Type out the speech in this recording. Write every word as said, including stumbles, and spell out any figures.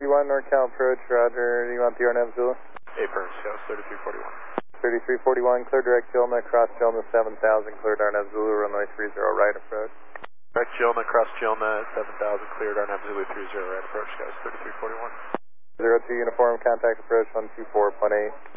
You want NorCal approach, roger. You want the R N A V Zulu? Affirm, Scout thirty-three forty-one. thirty-three forty-one, clear direct Jilna, cross Jilna seven thousand, cleared R N A V Zulu, runway three zero right approach. Direct Jilna, cross Jilna seven thousand, cleared R N A V Zulu three zero right approach, Scout thirty-three forty-one. zero two uniform, contact approach one two four point eight.